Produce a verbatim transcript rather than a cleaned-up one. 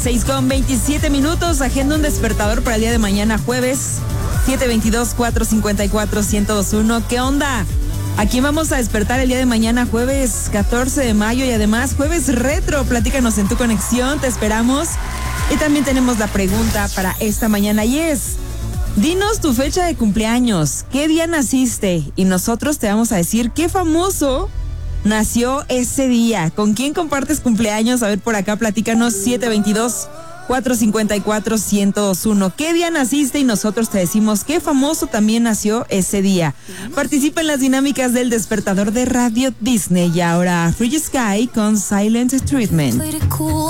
seis con veintisiete minutos, agenda un despertador para el día de mañana, jueves, siete veintidós, cuatrocientos cincuenta y cuatro, ciento veintiuno. ¿Qué onda? ¿A quién vamos a despertar el día de mañana, jueves catorce de mayo y además jueves retro? Platícanos en tu conexión, te esperamos. Y también tenemos la pregunta para esta mañana y es, dinos tu fecha de cumpleaños, ¿qué día naciste? Y nosotros te vamos a decir qué famoso nació ese día. ¿Con quién compartes cumpleaños? A ver, por acá platícanos, siete veintidós, cuatrocientos cincuenta y cuatro, ciento veintiuno. ¿Qué día naciste? Y nosotros te decimos qué famoso también nació ese día. Participa en las dinámicas del despertador de Radio Disney. Y ahora Free Sky con Silent Treatment.